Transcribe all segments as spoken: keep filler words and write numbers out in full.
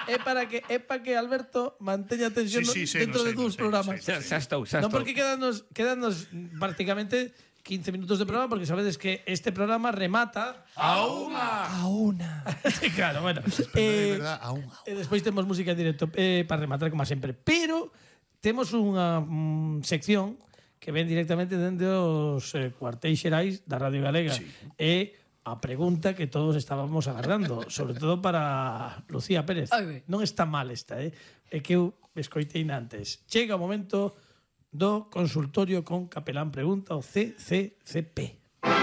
é para que é para que Alberto manteña tensión Sí, sí, sí, dentro no de sei, dous no sei, programas. sí, Xa, xa estou, xa Non, estou. porque quedanos, quedanos prácticamente quince minutos de programa, porque sabedes que este programa remata A unha. a una. Sí, claro, bueno. De Eh, verdad, a unha. e despois temos música en directo eh, para rematar como sempre. Pero temos unha mm, sección que ven directamente dende os eh, cuartéis xerais da Radio Galega. Sí. E a pregunta que todos estábamos agardando, sobre todo para Lucía Pérez. Ai, ve. Non está mal esta, eh? É que eu escoitei antes. Chega o momento do consultorio con Capelán Pregunta, o C C C P.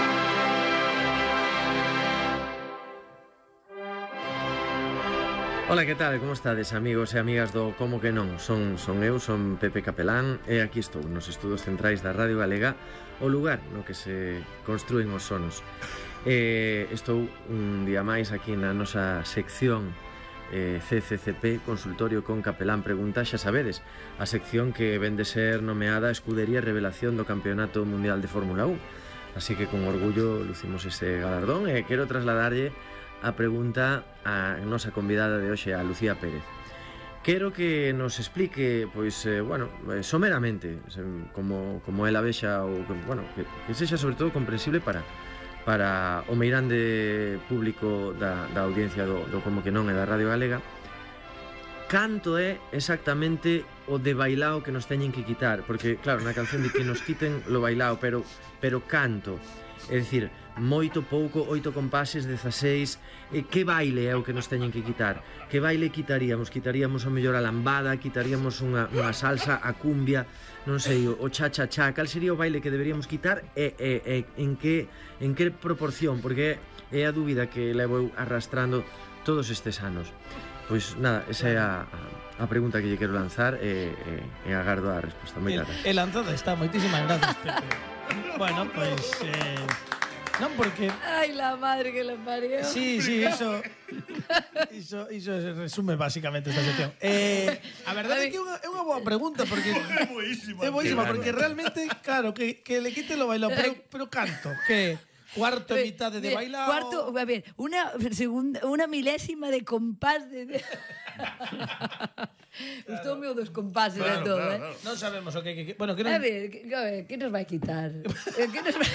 Ola, que tal? Como estades, amigos e amigas do Como que non? Son, son eu, son Pepe Capelán e aquí estou nos estudos centrais da Radio Galega, o lugar no que se construen os sonos. E estou un día máis aquí na nosa sección eh, C C C P, Consultorio con Capelán Pregunta, xa sabedes, a sección que ven de ser nomeada Escudería Revelación do Campeonato Mundial de Fórmula un. Así que con orgullo lucimos ese galardón e quero trasladarlle a pregunta a nosa convidada de hoxe, a Lucía Pérez. Quero que nos explique, pois, eh, bueno, eh, someramente, como, como ela vexa, ou, bueno, que, que sexa sobre todo comprensible para para o meirande público da, da audiencia do, do Como que non e da Radio Galega, canto é exactamente o de bailao que nos teñen que quitar, porque, claro, na canción de que nos quiten lo bailao, pero, pero canto, é dicir, moito pouco, oito compases, dezaseis, e que baile é o que nos teñen que quitar? Que baile quitaríamos? Quitaríamos o mellor a lambada, quitaríamos unha, unha salsa, a cumbia, non sei, o cha-cha-cha, cal sería o baile que deberíamos quitar e, e, e en que en que proporción? Porque é a dúbida que levo eu arrastrando todos estes anos. Pois nada, esa é a, a pregunta que lle quero lanzar e, e, e agardo a resposta. Moitas gracias. El lanzada está, moitísimas gracias, Pepe. Bueno, pois... Eh, non, porque... Ai, la madre que lo parió. Sí, sí, iso... Iso, iso resume basicamente esta sección. Eh, a verdade é que é unha, é unha boa pregunta, porque... É boísima. É boísima, porque realmente, claro, que, que le quite lo bailado, pero, pero canto, que... Cuarto e mitad de Bien, bailado. Cuarto, a ver, una segunda, una milésima de compás de... de... Gustou meu dos compases Claro, e todo, claro, eh? claro. Non sabemos o que... que, que bueno, que non, A ver, que, a ver, que nos vai quitar? Eh, que nos vai...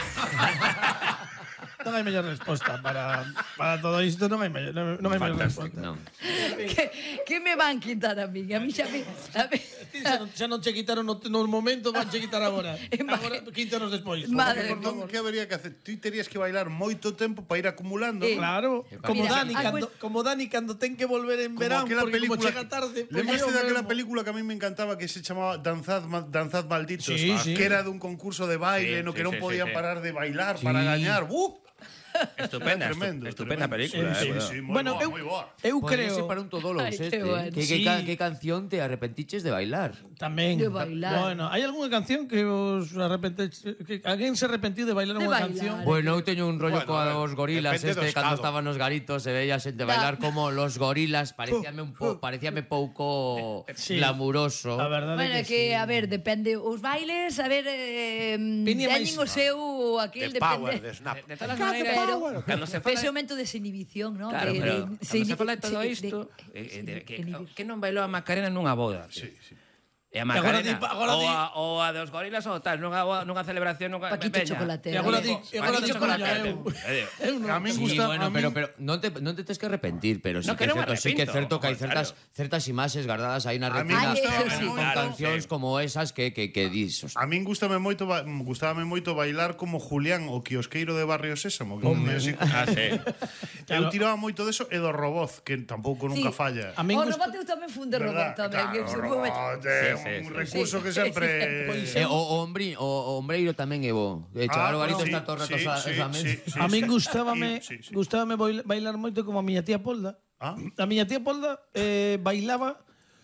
non hai mellor resposta para, para todo isto, non hai mellor, non, non hai mellor Fantástico, resposta. non. que, que me van quitar a mí? A mí xa me... A mí... Ti xa, non, xa non che quitaron no, no momento, van che quitar agora. Imagina- Agora, quince anos despois. Madre Por Perdón, favor. que habería que hacer? Tú terías que bailar moito tempo para ir acumulando. Eh, ¿no? Claro, como Mira, Dani, ah, cando, pues- como Dani cando ten que volver en verán, aquela porque como chega tarde, pues Lembraste eu daquela mesmo. película que a mí me encantaba que se chamaba Danzad, Ma- Danzad Malditos, Sí, sí. que era dun concurso de baile Sí, no que sí, non sí, podían sí, sí. parar de bailar para gañar. ¡Uh! Estupenda, Tremendo, estu- estupenda tremendo. película, Sí, eh, sí, cuidado. sí, moi Bueno, boa, eu, moi boa. eu Podría creo ser para un todolos Ay, qué este. bueno. ¿Qué, Sí. qué, ca- qué canción te arrepentiches de bailar? tamén. De bailar. Bueno, hai algunha canción que os arrepenteis, que alguén se arrepentiu de bailar De unha bailar. canción? Bueno, eu teño un rollo Bueno, a ver, coa os gorilas depende do este cando estado. estaban nos garitos e veía xente bailar como los gorilas, parecíame un po, parecíame pouco Sí. glamuroso. A verdade Bueno, é que, sí. a ver, depende os bailes, a ver, eh, Piña teñen máis- o seu aquel De power, depende. de snap. De todas Claro, maneiras, pero- cando se Ese fala... momento de desinhibición, ¿no? Claro, de, pero de- cando sin- se fala de todo de- isto, de- eh, eh, de, que, de- que non bailou a Macarena nunha boda. Sí, sí. E a agora Macarena, di- agora ou, di- a, ou a dos gorilas ou tal, nunha, boda- nunha celebración, nunha... Paquito veña. Chocolatero. E agora di, Paquito e agora di Chocolatero. eu. Eu non- A mí Sí, gusta, bueno, a mí- pero, pero non te, non te tens que arrepentir, pero sí No, que, que é non me cierto, sí que é arrepinto, cierto que hai ao certas, contrario. certas imaxes guardadas aí na A mí retina Ay, eso gustaba sí. moito. con Claro, cancións sí. como esas que, que, que dis. A min gustame moito ba- gustábame moito bailar como Julián, o quiosqueiro de Barrio Sésamo, que é así. Ah, sí. Eu tiraba moito deso e do Roboz, que tampouco nunca Sí. falla. A min O gusta- robot eu tamén fun de robot ¿Verdad? tamén. que Claro, se o foi- robot é Sí, un sí, sí. recurso Sí. que sempre... Pois E o, o, ombri, o, o ombreiro tamén é bo. E Ah, chegar o garito sí, está todo o rato sí, esa, sí, esa sí, mente. sí, A min sí. gustábame, Sí, sí, sí. gustábame boil- bailar moito como a miña tía Polda. Ah. A miña tía Polda eh, bailaba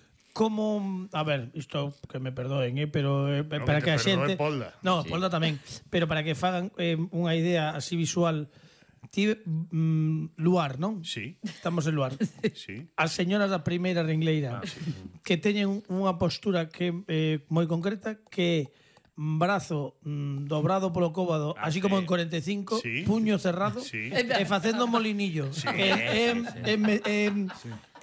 como, a ver, isto que me perdoen, eh, pero eh, Pero para que que te a xente, perdoe Polda. no, Polda tamén, pero para que fagan eh, unha idea así visual, ti mm, Luar, non? Sí, Estamos en Luar. sí. As señoras da primeira ringleira que teñen unha postura que eh, moi concreta, que é brazo mm, dobrado polo cóbado, Ah, así sí. como en cuarenta e cinco, Sí. puño cerrado, Sí. e facendo molinillo. É, é, é, é,